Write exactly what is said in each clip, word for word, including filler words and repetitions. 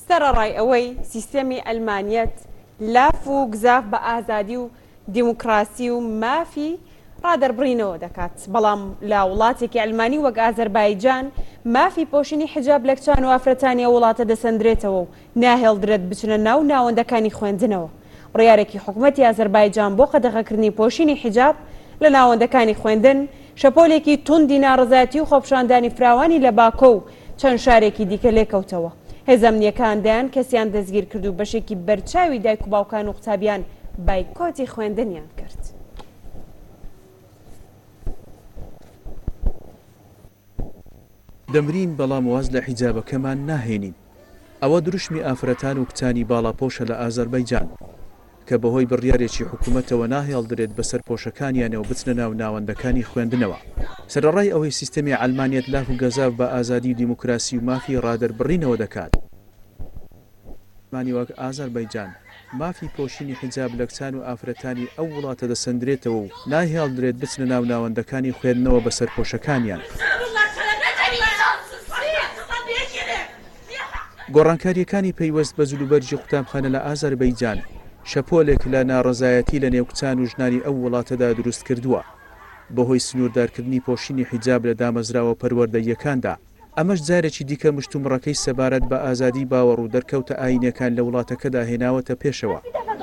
سەرەڕای ئەوەی سیستەمی ئەلمانیەت لاف و گزاف بە ئازادی و دیموکراسی و مافی ڕادەربڕینەوە دەکات. بەڵام لا وڵاتێکی ئەلمانی وەک ئازەربایجان مافی پۆشینی حجاب لە کچان و ئافرەتانی وڵاتە دەسەندرێتەوە و ناهێڵدرێت بچنە ناو ناوەندەکانی خوێندنەوە. ڕێیارێکی حکوومەتی ئازەربایجان بۆ قەدەغەکردنی پۆشینی حجاب لە ناوەندەکانی خوێندن شەپۆلێکی توندی ناڕزایەتی و خۆپشاندانی فراوانی لە باکۆ و چەند شارێکی دیکە لێکەوتەوە. هێزەمنیەکان دەیان کەسیان دەستگیر کرد و بەشێکی بەرچاوی دایک و باوکان و قوتابیان بایکۆتی خوێندنیان کرد. دەمرین بەڵام واز لە حیجابەکەمان ناهێنین. ئەوە دروشمی ئافرەتان و کچانی باڵاپۆشە لە ئازەربایجان کە بەهۆی بڕیارێکی حکوومەتەوە ناهێڵدرێت بەسەر پۆشەکانیانەوە بچنە ناو ناوەندەکانی خوێندنەوە. سەرەڕای ئەوەی سیستەمی ئەلمانیەت لاف و گەزاف بە ئازادی و دیموکراسی و مافی ڕادەربڕینەوە دەکات. مانی وەک ئازەربایجان مافی پۆشینی حجاب لە کچان و ئافرەتانی ئەو وڵاتە دەسەندرێتەوە و ناهێڵدرێت بچنە ناو ناوەندەکانی خوێندنەوە بەسەر پۆشەکانیان. گۆڕانکاریەکانی پەیوەست بە جلوبەرجی قوتابخانە لە ئازەربایجان شەپۆلێک لە ناڕەزایەتی لە نێو کچان و ژنانی ئەو وڵاتەدا دروست کردووە بەهۆی سنووردارکردنی پۆشینی حیجاب لە دامەزراوە پەروەردەیەکاندا. ئەمەش جارێکی دیکە مشتومڕەکەی سەبارەت بە ئازادی باوەڕ و دەرکەوتە ئاینەکان لە وڵاتەکەدا هێناوەتە پێشەوە.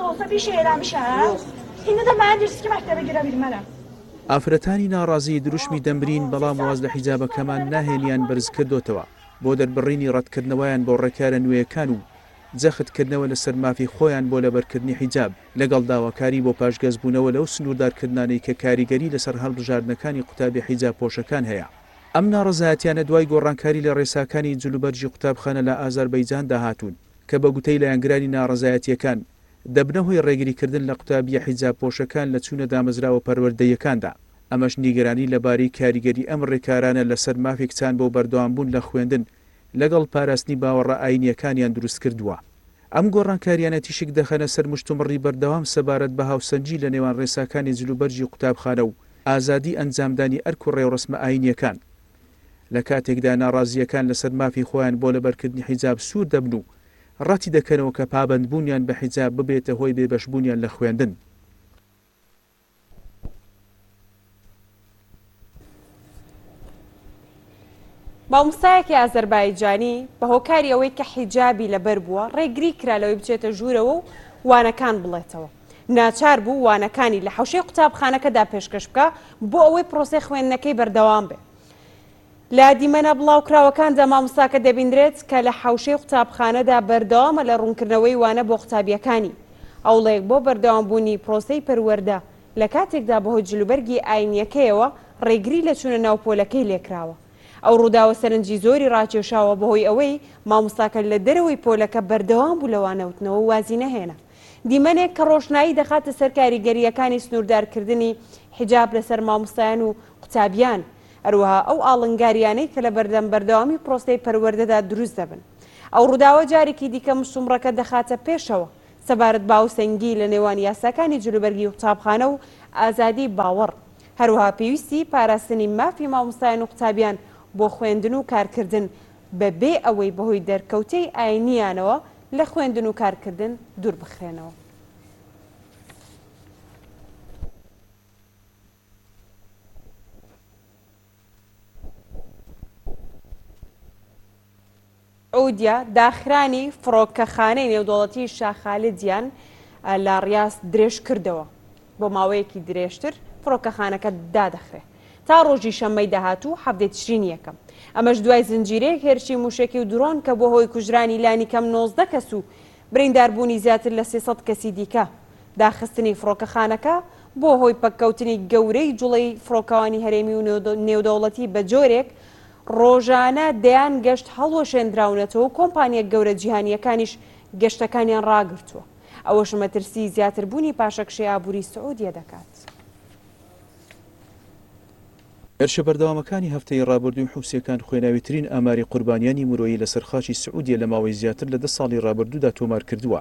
ئافرەتانی ناڕازی دروشمی دەمرین بەڵام واز لە حیجابەکەمان ناهێنیان بەرز کردوتەوە بۆ دەربڕینی ڕەتکردنەوەیان بۆ ڕێکارە نوێیەکان و جەختکردنەوە لەسەر مافی خۆیان بۆ لەبەرکردنی حیجاب لەگەڵ داواکاری بۆ پاشگەزبوونەوە لەو سنووردارکردانەی کە کاریگەری لەسەر هەڵبژاردنەکانی قوتابی حیجاب پۆشەکان هەیە. ئەم ناڕەزایەتیانە دوای گۆڕانکاری لە ڕێساکانی جلوبەرجی قوتابخانە لە ئازەربایجان داهاتوون کە بە گوتەی لایەنگرانی ناڕەزایەتیەکان دەبنەهۆی ڕێگریکردن لە قوتابی حیجاب پۆشەکان لە چوونە دامەزراوە پەروەردەیەکاندا. ئەمەش نیگەرانی لەبارەی کاریگەری ئەم ڕێکارانە لەسەر مافی کچان بۆ بەردەوامبوون لە خوێندن لەگەڵ پاراستنی باوەڕە ئاینیەکانیان دروست کردووە. ئەم گۆڕانکاریانە تیشک دەخەنە سەر مشتومڕی بەردەوام سەبارەت بە هاوسەنجی لە نێوان ڕێساکانی جلوبەرجی قوتابخانە و ئازادی ئەنجامدانی ئەرک و ڕێوڕسمە ئاینیەکان. لە کاتێکدا ناڕازیەکان لەسەر مافی خۆیان بۆ لەبەرکردنی حیجاب سوور دەبن و ڕەتی دەکەنەوە کە پابەندبوونیان بە حیجاب ببێتە هۆی بێبەشبوونیان لە خوێندن. مامۆستایەکی ئازەربایجانی بە هۆکاری ئەوەی کە حیجابی لەبەر بووە ڕێگری کرا لەوەی بچێتە ژوورەوە و وانەکان بڵێتەوە. ناچار بوو وانەکانی لە حەوشەی قوتابخانەکەدا پێشکەش بکە بۆ ئەوەی پرۆسەی خوێندنەکەی بەردەوام بێ. لە دیمەنە بڵاوکراوەکاندا مامۆستاکە دەبیندرێت کە لە حەوشەی قوتابخانەدا بەردەوامە لە ڕوونکردنەوەی وانە بۆ قوتابیەکانی. ئەوڵێک بۆ بەردەوامبوونی پرۆسەی پەروەردە لە کاتێکدا بەهۆی جلوبەرگی ئاینیەکەیەوە ڕێگری لە چوونە ناوپۆلەکەی لێکراوە. ئەو ڕووداوە سەرنجی زۆری ڕاکێشاوە بەهۆی ئەوەی مامۆستاکە لە دەرەوەی پۆلەکە بەردەوام بوو لەوانەوتنەوە وازی نەهێنا. دیمەنێک کە ڕۆشنایی دەخاتە سەر کاریگەریەکانی سنووردارکردنی حیجاب لەسەر مامۆستایان و قوتابیان، هەروەها ئەو ئاڵنگاریانەی کە لە بەردەم بەردەوامی پرۆسەی پەروەردەدا دروست دەبن. ئەو ڕووداوە جارێکی دیکە مشتومڕەکە دەخاتە پێشەوە سەبارەت باوسەنگی لە نێوان یاساکانی جلوبەرگی قوتابخانە و ئازادی باوەڕ، هەروەها پێویستی پاراستنی مافی مامۆستایان و قوتابیان بۆ خوێندن و کارکردن بەبێ ئەوەی بەهۆی دەرکەوتەی ئاینیانەوە لە خوێندن و کارکردن دوور بخرێنەوە. سعودیا داخرانی فڕۆکەخانەی نێودەوڵەتی شاخ خالدیان لە ڕیاض درێژ کردەوە. بۆ ماوەیەکی درێژتر فڕۆکەخانەکە دادەخرێت تا ڕۆژی شەممەی داهاتوو هەفتەی تشرین یەکەم. ئەمەش دوای زنجیرەیەک هێرشی موشێکی و درۆن کە بۆ هۆی کوژرانی لانی کەم نۆزدە کەس و برینداربوونی زیاتر لە سێسەد کەسی دیکە. داخستنی فڕۆکەخانەکە بۆ هۆی پەککەوتنی گەورەی جوڵەی فڕۆکەوانی هەرێمی و نێودەوڵەتی بە جۆرێک ڕۆژانە دەیان گەشت هەڵوەشێنراونەتەوە و کۆمپانیە گەورە جیهانیەکانیش گەشتەکانیان ڕاگرتووە. ئەوەش مەترسی زیاتربوونی پاشەکشەی ئابووری سعودیە دەکات. هێرشە بەردەوامەکانی هەفتەی ڕابردووی حوسیەکان خوێناویترین ئاماری قوربانیانی مرۆیی لەسەر خاچی سعودیە لە ماوەی زیاتر لە دە ساڵی ڕابردوودا تۆمار کردووە.